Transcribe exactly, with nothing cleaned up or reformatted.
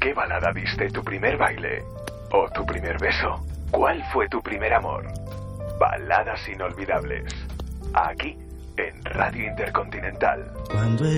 qué balada diste tu primer baile? ¿O tu primer beso? ¿Cuál fue tu primer amor? Baladas inolvidables. Aquí, en Radio Intercontinental. Cuando